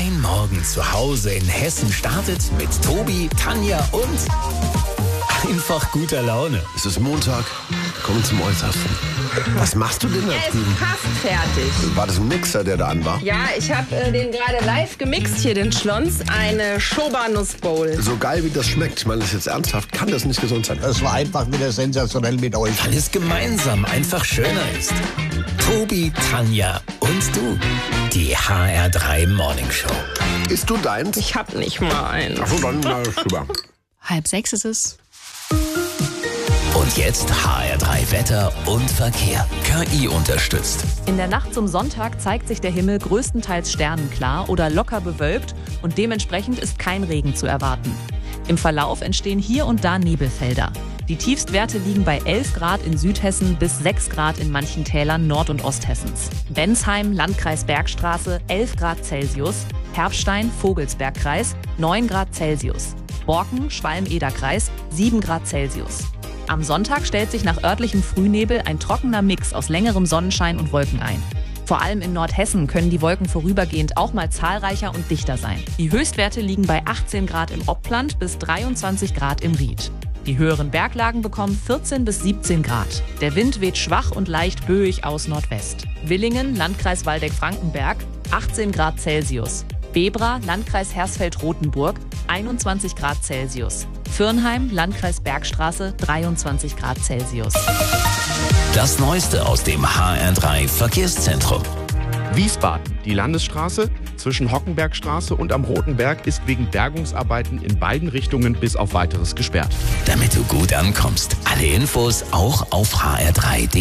Dein Morgen zu Hause in Hessen startet mit Tobi, Tanja und einfach guter Laune. Es ist Montag, kommen zum Äußersten. Was machst du denn da Er drüben? ist fast fertig. War das ein Mixer, der da an war? Ja, ich habe den gerade live gemixt hier, den Schlons. Eine Schoba-Nussbowl. So geil wie das schmeckt, ich meine das jetzt ernsthaft, kann das nicht gesund sein. Es war einfach wieder sensationell mit euch. Weil es gemeinsam einfach schöner ist. Tobi, Tanja und du. Die HR3 Morning Show. Isst du deins? Ich hab nicht mal einen. Achso, dann super. 5:30 ist es. Und jetzt HR3 Wetter und Verkehr. KI unterstützt. In der Nacht zum Sonntag zeigt sich der Himmel größtenteils sternenklar oder locker bewölkt und dementsprechend ist kein Regen zu erwarten. Im Verlauf entstehen hier und da Nebelfelder. Die Tiefstwerte liegen bei 11 Grad in Südhessen bis 6 Grad in manchen Tälern Nord- und Osthessens. Bensheim, Landkreis Bergstraße, 11 Grad Celsius. Herbstein, Vogelsbergkreis, 9 Grad Celsius. Borken, Schwalm-Eder-Kreis, 7 Grad Celsius. Am Sonntag stellt sich nach örtlichem Frühnebel ein trockener Mix aus längerem Sonnenschein und Wolken ein. Vor allem in Nordhessen können die Wolken vorübergehend auch mal zahlreicher und dichter sein. Die Höchstwerte liegen bei 18 Grad im Oppland bis 23 Grad im Ried. Die höheren Berglagen bekommen 14 bis 17 Grad. Der Wind weht schwach und leicht böig aus Nordwest. Willingen, Landkreis Waldeck-Frankenberg, 18 Grad Celsius. Bebra, Landkreis Hersfeld-Rotenburg, 21 Grad Celsius. Fürnheim, Landkreis Bergstraße, 23 Grad Celsius. Das Neueste aus dem HR3 Verkehrszentrum. Wiesbaden. Die Landesstraße zwischen Hockenbergstraße und am Roten Berg ist wegen Bergungsarbeiten in beiden Richtungen bis auf Weiteres gesperrt. Damit du gut ankommst. Alle Infos auch auf hr3.de.